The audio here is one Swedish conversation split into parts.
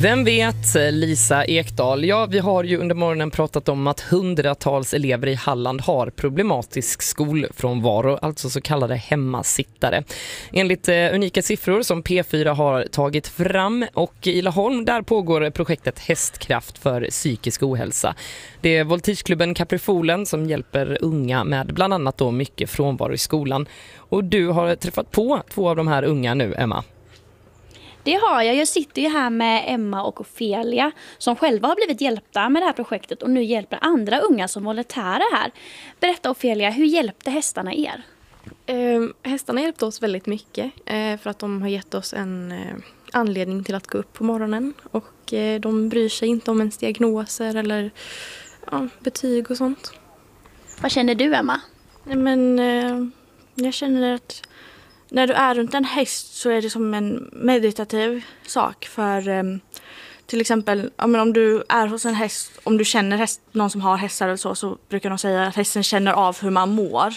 Vem vet, Lisa Ekdahl? Ja, vi har ju under morgonen pratat om att hundratals elever i Halland har problematisk skolfrånvaro, alltså så kallade hemmasittare. Enligt unika siffror som P4 har tagit fram, och i Laholm där pågår projektet Hästkraft för psykisk ohälsa. Det är Voltigeklubben Caprifolen som hjälper unga med bland annat då mycket frånvaro i skolan. Och du har träffat på två av de här unga nu, Emma. Det har jag. Jag sitter ju här med Emma och Ofelia som själva har blivit hjälpta med det här projektet och nu hjälper andra unga som volontärer här. Berätta, Ofelia, hur hjälpte hästarna er? Hästarna hjälpte oss väldigt mycket för att de har gett oss en anledning till att gå upp på morgonen. Och de bryr sig inte om ens diagnoser eller betyg och sånt. Vad känner du, Emma? Men jag känner att när du är runt en häst så är det som en meditativ sak. För till exempel om du är hos en häst, om du känner någon som har hästar eller så brukar de säga att hästen känner av hur man mår.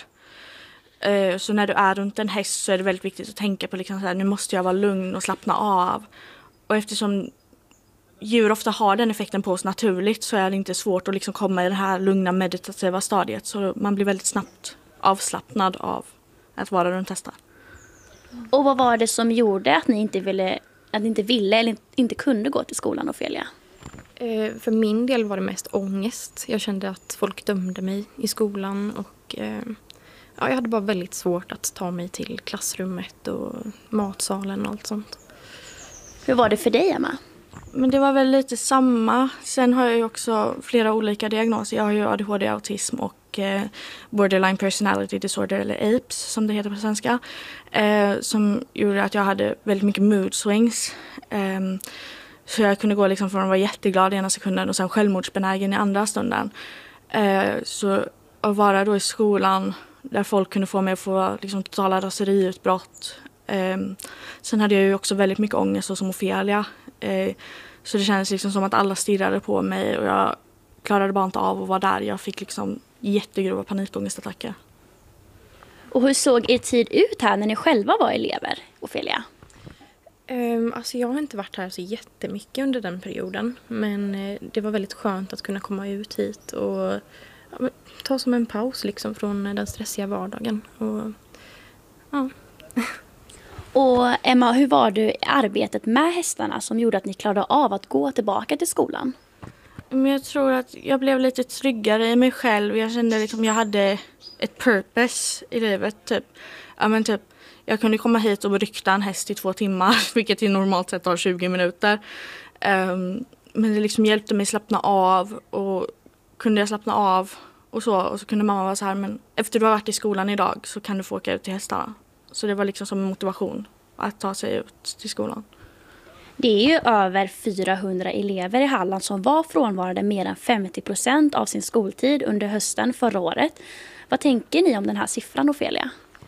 Så när du är runt en häst så är det väldigt viktigt att tänka på liksom så här, nu måste jag vara lugn och slappna av. Och eftersom djur ofta har den effekten på oss naturligt så är det inte svårt att liksom komma i det här lugna meditativa stadiet. Så man blir väldigt snabbt avslappnad av att vara runt hästar. Och vad var det som gjorde att ni inte ville eller inte kunde gå till skolan, Ofelia? För min del var det mest ångest. Jag kände att folk dömde mig i skolan och jag hade bara väldigt svårt att ta mig till klassrummet och matsalen och allt sånt. Hur var det för dig, Emma? Men det var väl lite samma. Sen har jag ju också flera olika diagnoser. Jag har ju ADHD, autism och borderline personality disorder, eller APES som det heter på svenska. Som gjorde att jag hade väldigt mycket mood swings. Så jag kunde gå liksom från att vara jätteglad i ena sekunden och sen självmordsbenägen i andra stunden. Så att vara då i skolan där folk kunde få mig att få liksom totala raseriutbrott. Sen hade jag ju också väldigt mycket ångest och som Ofelia. Så det kändes liksom som att alla stirrade på mig och jag klarade bara inte av att vara där. Jag fick liksom jättegrova panikångestattacker. Och hur såg er tid ut här när ni själva var elever, Ofelia? Alltså jag har inte varit här så jättemycket under den perioden. Men det var väldigt skönt att kunna komma ut hit och ta som en paus liksom från den stressiga vardagen. Och Emma, hur var du i arbetet med hästarna som gjorde att ni klarade av att gå tillbaka till skolan? Men jag tror att jag blev lite tryggare i mig själv. Jag kände liksom jag hade ett purpose i livet. Typ. Jag kunde komma hit och rykta en häst i 2 timmar, vilket i normalt sett tar 20 minuter. Men det liksom hjälpte mig slappna av och kunde jag slappna av och så kunde mamma vara så här, men efter du har varit i skolan idag så kan du få åka ut till hästarna. Så det var liksom som en motivation att ta sig ut till skolan. Det är ju över 400 elever i Halland som var frånvarande mer än 50% av sin skoltid under hösten förra året. Vad tänker ni om den här siffran, Ofelia?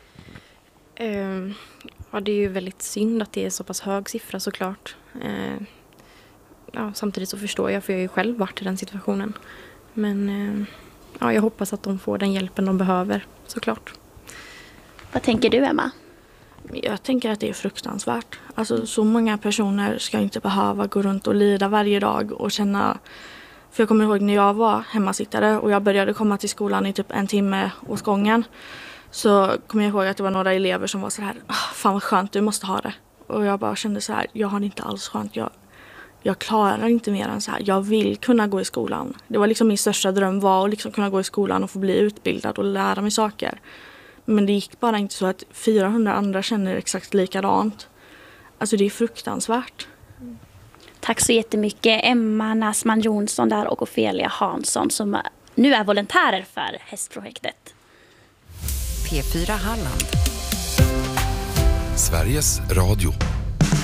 Det är ju väldigt synd att det är så pass hög siffra såklart. Samtidigt så förstår jag, för jag har ju själv varit i den situationen. Men jag hoppas att de får den hjälpen de behöver, såklart. Vad tänker du, Emma? Jag tänker att det är fruktansvärt. Alltså så många personer ska inte behöva gå runt och lida varje dag och känna. För jag kommer ihåg när jag var hemmasittare och jag började komma till skolan i typ 1 timme åt gången. Så kommer jag ihåg att det var några elever som var så här, fan vad skönt, du måste ha det. Och jag bara kände så här, jag har det inte alls skönt. Jag klarar inte mer än så här. Jag vill kunna gå i skolan. Det var liksom min största dröm var att liksom kunna gå i skolan och få bli utbildad och lära mig saker. Men det gick bara inte så att 400 andra känner exakt likadant. Alltså det är fruktansvärt. Tack så jättemycket Emma Näsman Jonsson där och Ofelia Hansson som nu är volontärer för hästprojektet. P4 Halland. Sveriges Radio.